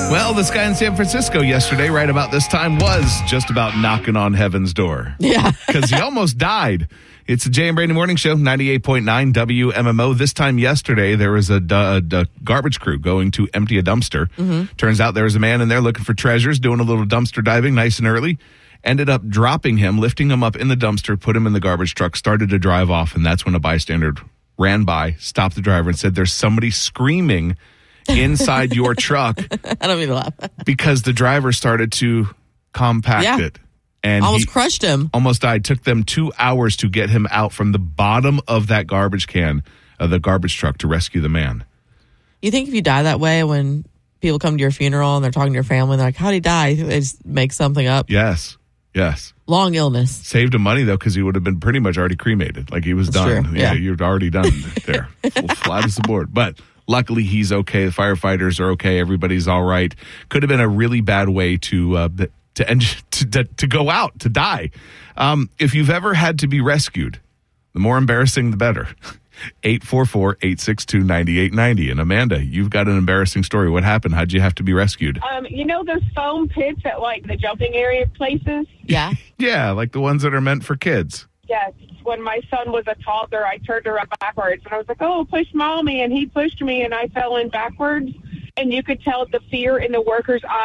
Well, this guy in San Francisco yesterday, right about this time, was just about knocking on heaven's door. Yeah. Because he almost died. It's the Jay and Brady Morning Show, 98.9 WMMO. This time yesterday, there was a garbage crew going to empty a dumpster. Mm-hmm. Turns out there was a man in there looking for treasures, doing a little dumpster diving nice and early. Ended up dropping him, lifting him up in the dumpster, put him in the garbage truck, started to drive off, and that's when a bystander ran by, stopped the driver, and said, "There's somebody screaming inside your truck." I don't mean to laugh. Because the driver started to compact it. And almost crushed him. Almost died. Took them 2 hours to get him out from the bottom of that garbage can, the garbage truck, to rescue the man. You think if you die that way, when people come to your funeral and they're talking to your family, they're like, "How'd he die?" They just make something up. Yes. Long illness. Saved him money, though, because he would have been pretty much already cremated. Like, he was done. True. Yeah, you're already done there. Flat as the board. But luckily, he's okay. The firefighters are okay. Everybody's all right. Could have been a really bad way to go out, to die. If you've ever had to be rescued, the more embarrassing, the better. 844-862-9890. And Amanda, you've got an embarrassing story. What happened? How'd you have to be rescued? Those foam pits at, the jumping area places? Yeah. Yeah, like the ones that are meant for kids. Yes. When my son was a toddler, I turned around backwards, and I was like, "Oh, push mommy," and he pushed me, and I fell in backwards. And you could tell the fear in the workers' eyes.